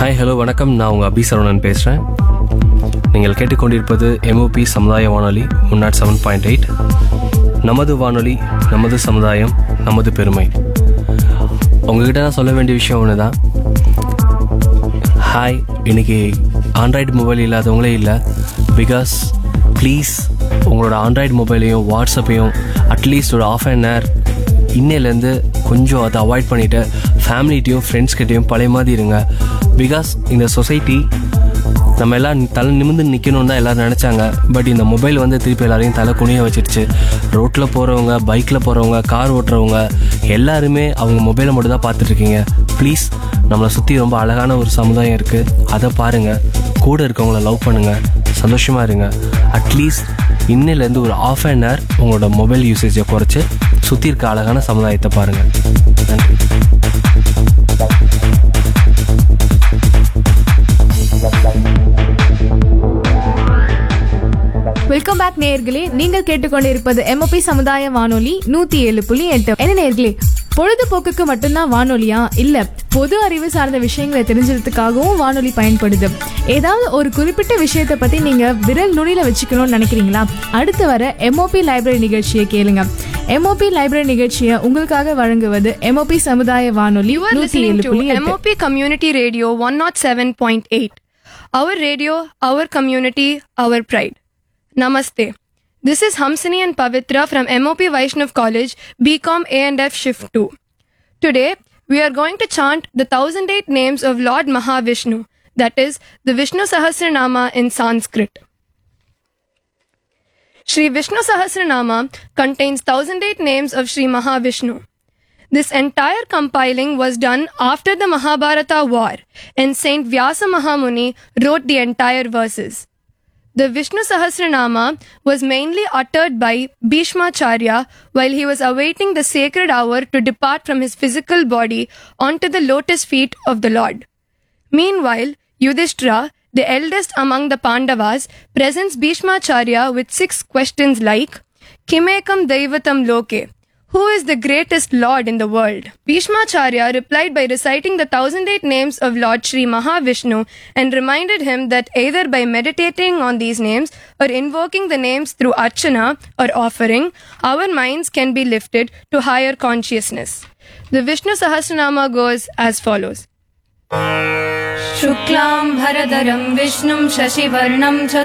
Hi hello வணக்கம். நான் உங்கள் அபி சரவணன் பேசுகிறேன். நீங்கள் கேட்டுக்கொண்டிருப்பது எம்ஓபி சமுதாய வானொலி 107.8. நமது வானொலி, நமது சமுதாயம், நமது பெருமை. உங்ககிட்ட நான் சொல்ல வேண்டிய விஷயம் ஒன்று தான். ஹாய், இன்னைக்கு ஆண்ட்ராய்டு மொபைல் இல்லாதவங்களே இல்லை. பிகாஸ் ப்ளீஸ் உங்களோட ஆண்ட்ராய்டு மொபைலையும் வாட்ஸ்அப்பையும் அட்லீஸ்ட் ஒரு ½ an hour இன்னிலேருந்து கொஞ்சம் அதை அவாய்ட் பண்ணிவிட்டு ஃபேமிலிட்டையும் ஃப்ரெண்ட்ஸ்கிட்டையும் பழைய மாதிரி இருங்க. பிகாஸ் இந்த சொசைட்டி நம்ம எல்லாம் தலை நிமிர்ந்து நிற்கணுன்னு தான் எல்லோரும் நினச்சாங்க. பட் இந்த மொபைல் வந்து திருப்பி எல்லாரையும் தலை குனிய வச்சிருச்சு. ரோட்டில் போகிறவங்க, பைக்கில் போகிறவங்க, கார் ஓட்டுறவங்க எல்லாருமே அவங்க மொபைலை மட்டும் தான் பார்த்துட்ருக்கீங்க. ப்ளீஸ், நம்மளை சுற்றி ரொம்ப அழகான ஒரு சமுதாயம் இருக்குது, அதை பாருங்கள். கூட இருக்கவங்கள லவ் பண்ணுங்கள், சந்தோஷமாக இருங்க. அட்லீஸ்ட் இன்னிலேருந்து ஒரு ½ an hour உங்களோட மொபைல் யூசேஜை குறைச்சி சுற்றி இருக்க அழகான சமுதாயத்தை பாருங்கள். நன்றி. வெல்கம் பேக் நேயர்களே. நீங்கள் கேட்டுக்கொண்டிருப்பது எம்ஓபி சமுதாய வானொலி 107.8. என்ன நேயர்களே, பொழுதுபோக்குக்கு மட்டும்தான் வானொலியா? இல்ல, பொது அறிவு சார்ந்த விஷயங்களை தெரிஞ்சுக்கிறதுக்காகவும் வானொலி பயன்படுது. ஏதாவது ஒரு குறிப்பிட்ட விஷயத்தை பத்தி நீங்க விரல் நுனியில வச்சுக்கணும்னு நினைக்கிறீங்களா? அடுத்து வர எம்ஓபி லைப்ரரி நிகழ்ச்சியை கேளுங்க. எம்ஓபி லைப்ரரி நிகழ்ச்சியை உங்களுக்காக வழங்குவது எம்ஓபி சமுதாய வானொலி 107.8. MOP Community Radio 107.8. Our radio, our community, our pride. Namaste. This is Hamsini and Pavitra from MOP Vaishnav College, BCom A&F Shift 2. Today, we are going to chant the 1008 names of Lord Mahavishnu, that is, the Vishnu Sahasranama in Sanskrit. Shri Vishnu Sahasranama contains 1008 names of Shri Mahavishnu. This entire compiling was done after the Mahabharata war, and Saint Vyasa Mahamuni wrote the entire verses. The Vishnu Sahasranama was mainly uttered by Bhishmacharya while he was awaiting the sacred hour to depart from his physical body onto the lotus feet of the Lord. Meanwhile, Yudhishthira, the eldest among the Pandavas, presents Bhishmacharya with 6 questions like, Kimekam Daivatam Loke? Who is the greatest Lord in the world? Bhishmacharya replied by reciting the 1008 names of Lord Shri Mahavishnu and reminded him that either by meditating on these names or invoking the names through archana or offering, our minds can be lifted to higher consciousness. The Vishnu Sahasranama goes as follows. Shuklam Bharadaram Vishnum Shashivarnam